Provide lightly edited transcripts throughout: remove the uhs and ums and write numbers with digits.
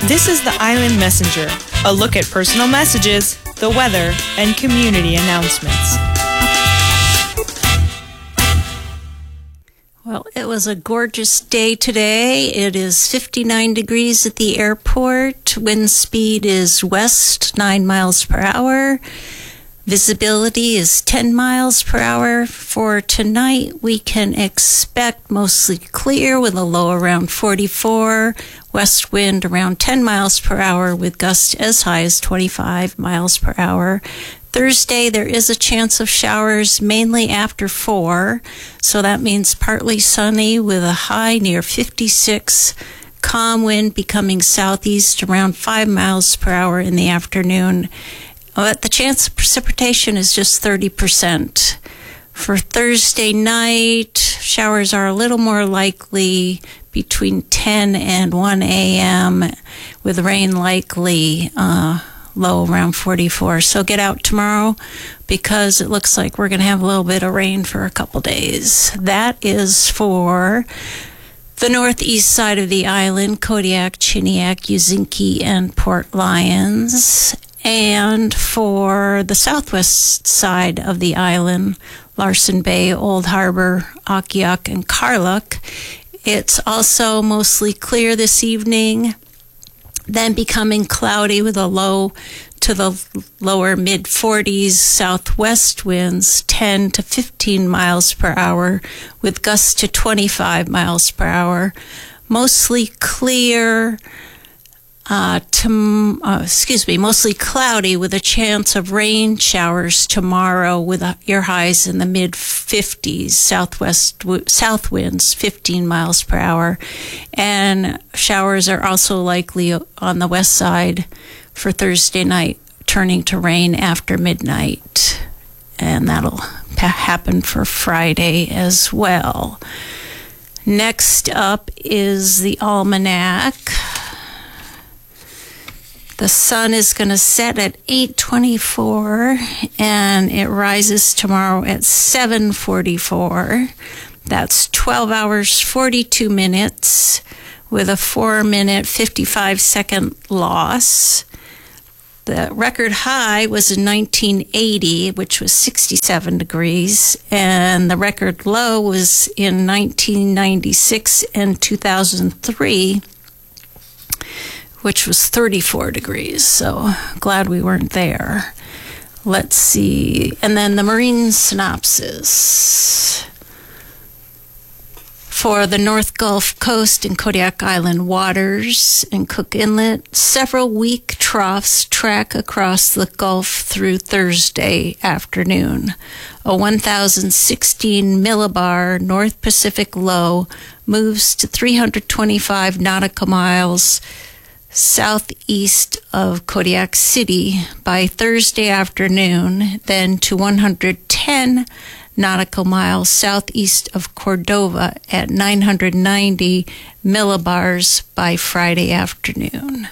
This is the Island Messenger, a look at personal messages, the weather, and community announcements. Well, it was a gorgeous day today. It is 59 degrees at the airport. Wind speed is west, 9 miles per hour. Visibility is 10 miles per hour. For tonight, we can expect mostly clear with a low around 44, west wind around 10 miles per hour with gusts as high as 25 miles per hour. Thursday, there is a chance of showers mainly after 4, so that means partly sunny with a high near 56, calm wind becoming southeast around 5 miles per hour in the afternoon. But the chance of precipitation is just 30%. For Thursday night, showers are a little more likely between 10 and 1 a.m. with rain likely low around 44. So get out tomorrow because it looks like we're going to have a little bit of rain for a couple days. That is for the northeast side of the island, Kodiak, Chiniak, Uzinki, and Port Lions. And for the southwest side of the island, Larsen Bay, Old Harbor, Akiak, and Karluk, it's also mostly clear this evening, then becoming cloudy with a low to the lower mid-40s, southwest winds 10 to 15 miles per hour with gusts to 25 miles per hour. Mostly clear, mostly cloudy with a chance of rain showers tomorrow with your highs in the mid-50s, south winds 15 miles per hour. And showers are also likely on the west side for Thursday night, turning to rain after midnight. And that'll happen for Friday as well. Next up is the almanac. The sun is going to set at 8:24 and it rises tomorrow at 7:44. That's 12 hours, 42 minutes with a 4-minute, 55-second loss. The record high was in 1980, which was 67 degrees, and the record low was in 1996 and 2003, which was 34 degrees, so glad we weren't there. Let's see. And then the marine synopsis. For the North Gulf Coast and Kodiak Island waters and Cook Inlet, several weak troughs track across the Gulf through Thursday afternoon. A 1,016 millibar North Pacific low moves to 325 nautical miles southeast of Kodiak City by Thursday afternoon, then to 110 nautical miles southeast of Cordova at 990 millibars by Friday afternoon.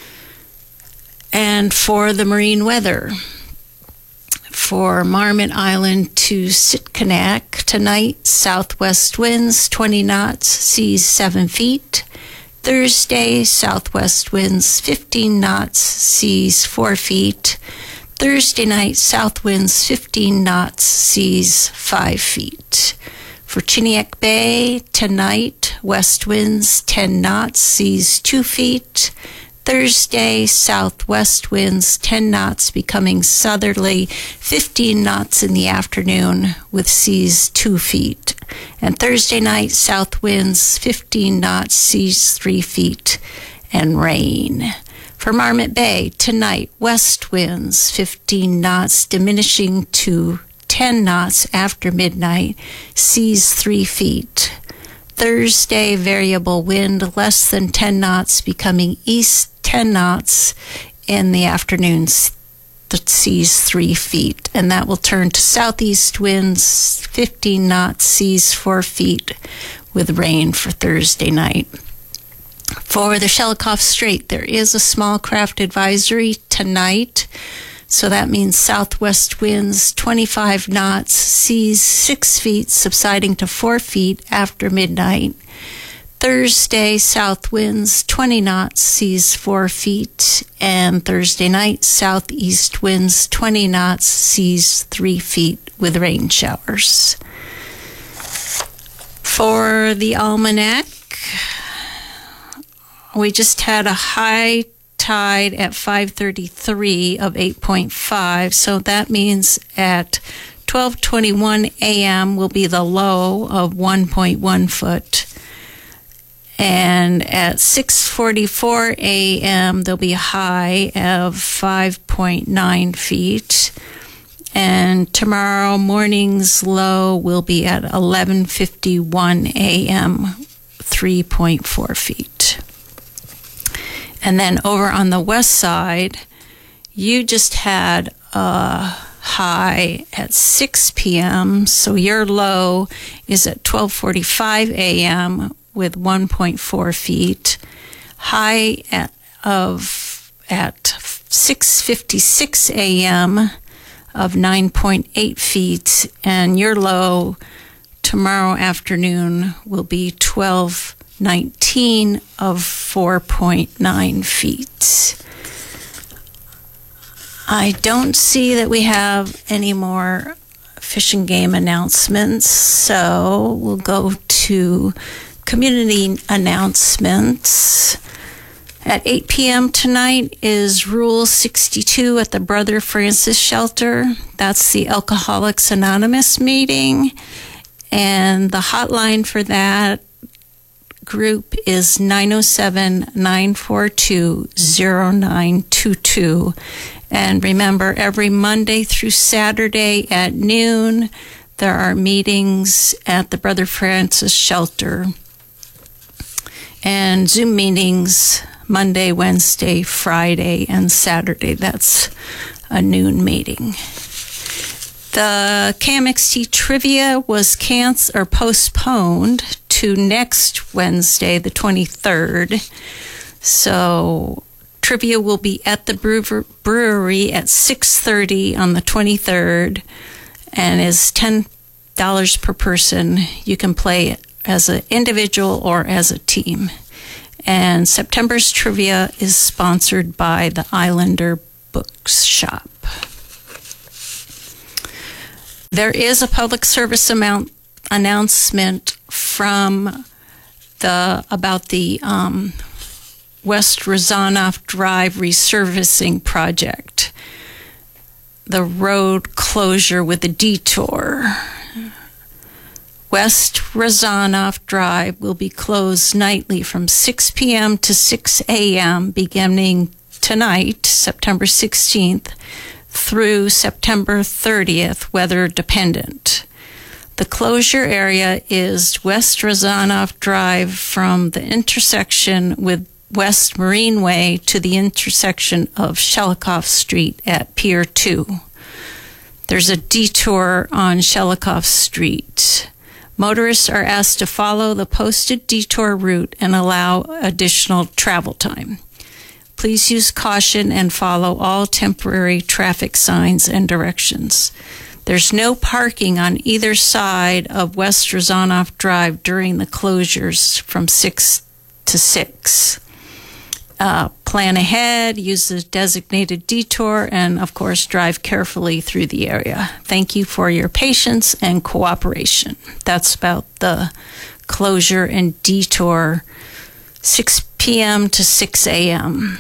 And for the marine weather, for Marmot Island to Sitkinak tonight, southwest winds 20 knots, seas 7 feet. Thursday, southwest winds 15 knots, seas 4 feet. Thursday night, south winds 15 knots, seas 5 feet. For Chiniak Bay, tonight, west winds 10 knots, seas 2 feet. Thursday, southwest winds 10 knots, becoming southerly 15 knots in the afternoon with seas 2 feet. And Thursday night, south winds 15 knots, seas 3 feet, and rain. For Marmot Bay, tonight, west winds 15 knots, diminishing to 10 knots after midnight, seas 3 feet. Thursday, variable wind less than 10 knots, becoming east 10 knots in the afternoon, the seas 3 feet. And that will turn to southeast winds 15 knots, seas 4 feet, with rain for Thursday night. For the Shelikof Strait, there is a small craft advisory tonight. So that means southwest winds 25 knots, seas 6 feet, subsiding to 4 feet after midnight. Thursday, south winds 20 knots, seas 4 feet. And Thursday night, southeast winds 20 knots, seas 3 feet with rain showers. For the almanac, we just had a high tide at 5:33 of 8.5, so that means at 12:21 a.m. will be the low of 1.1 foot. And at 6:44 a.m., there'll be a high of 5.9 feet. And tomorrow morning's low will be at 11:51 a.m., 3.4 feet. And then over on the west side, you just had a high at 6 p.m., so your low is at 12:45 a.m., with 1.4 feet, high at 6:56 a.m. of 9.8 feet, and your low tomorrow afternoon will be 12:19 of 4.9 feet. I don't see that we have any more Fish and Game announcements, so we'll go to community announcements. At 8 p.m. tonight is Rule 62 at the Brother Francis Shelter. That's the Alcoholics Anonymous meeting. And the hotline for that group is 907-942-0922. And remember, every Monday through Saturday at noon, there are meetings at the Brother Francis Shelter. And Zoom meetings Monday, Wednesday, Friday, and Saturday. That's a noon meeting. The KMXT trivia was postponed to next Wednesday, the 23rd. So trivia will be at the brewery at 6:30 on the 23rd, and is $10 per person. You can play as an individual or as a team. And September's trivia is sponsored by the Islander Bookshop. There is a public service announcement from about the West Rezanoff Drive resurfacing project. The road closure with a detour. West Rezanoff Drive will be closed nightly from 6 p.m. to 6 a.m. beginning tonight, September 16th, through September 30th, weather dependent. The closure area is West Rezanoff Drive from the intersection with West Marine Way to the intersection of Shelikoff Street at Pier 2. There's a detour on Shelikoff Street. Motorists are asked to follow the posted detour route and allow additional travel time. Please use caution and follow all temporary traffic signs and directions. There's no parking on either side of West Rezanoff Drive during the closures from 6 to 6. Plan ahead, use the designated detour, and of course drive carefully through the area. Thank you for your patience and cooperation. That's about the closure and detour, 6 p.m. to 6 a.m.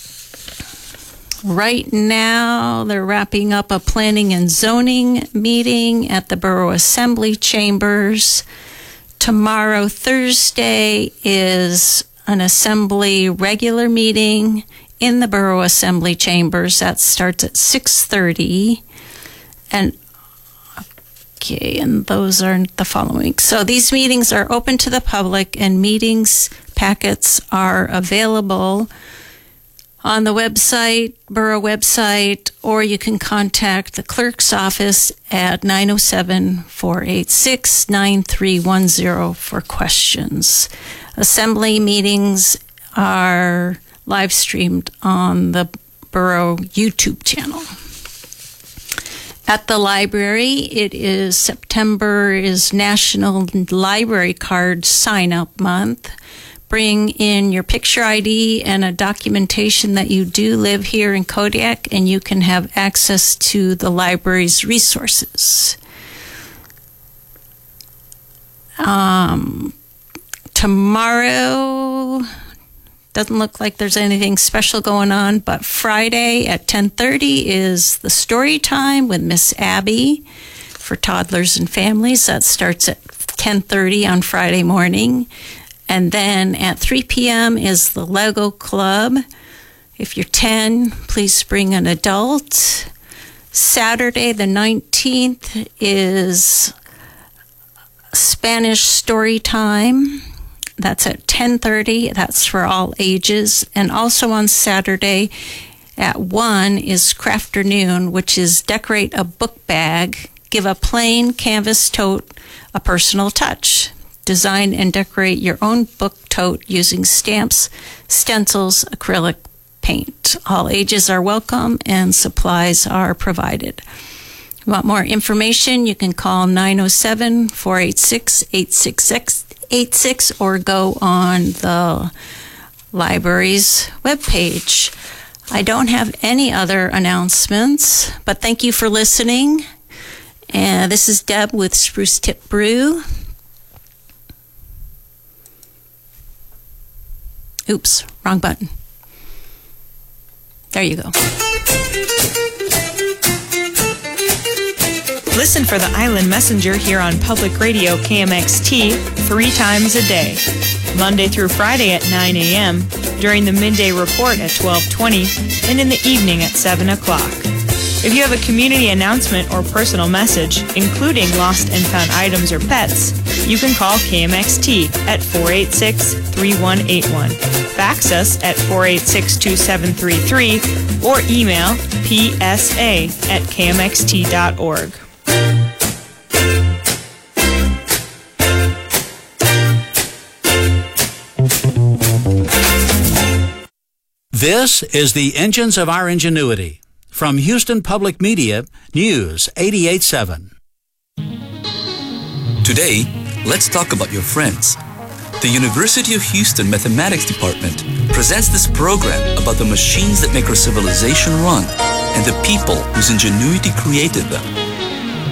Right now, they're wrapping up a planning and zoning meeting at the Borough Assembly Chambers. Tomorrow, Thursday, is an assembly regular meeting in the Borough Assembly Chambers. That starts at 6:30. And those are the following. So these meetings are open to the public, and meetings packets are available on the website, Borough website, or you can contact the clerk's office at 907-486-9310 for questions. Assembly meetings are live streamed on the Borough YouTube channel. At the library, September is National Library Card Sign-Up Month. Bring in your picture ID and a documentation that you do live here in Kodiak, and you can have access to the library's resources. Tomorrow doesn't look like there's anything special going on, but Friday at 10:30 is the story time with Miss Abby for toddlers and families. That starts at 10:30 on Friday morning. And then at 3 p.m. is the Lego Club. If you're 10, please bring an adult. Saturday the 19th is Spanish story time. That's at 10:30. That's for all ages. And also on Saturday at 1 is Crafternoon, which is decorate a book bag, give a plain canvas tote a personal touch. Design and decorate your own book tote using stamps, stencils, acrylic paint. All ages are welcome and supplies are provided. If you want more information, you can call 907-486-8686 or go on the library's webpage. I don't have any other announcements, but thank you for listening. And this is Deb with Spruce Tip Brew. Oops, wrong button. There you go. Listen for the Island Messenger here on Public Radio KMXT 3 times a day, Monday through Friday at 9 a.m., during the midday report at 12:20, and in the evening at 7 o'clock. If you have a community announcement or personal message, including lost and found items or pets, you can call KMXT at 486-3181. Fax us at 486-2733 or email psa@kmxt.org. This is the Engines of Our Ingenuity. From Houston Public Media, News 88.7. Today, let's talk about your friends. The University of Houston Mathematics Department presents this program about the machines that make our civilization run and the people whose ingenuity created them.